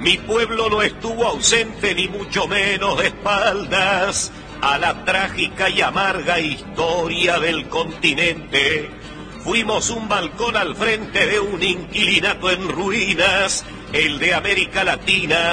Mi pueblo no estuvo ausente ni mucho menos de espaldas a la trágica y amarga historia del continente. Fuimos un balcón al frente de un inquilinato en ruinas, el de América Latina,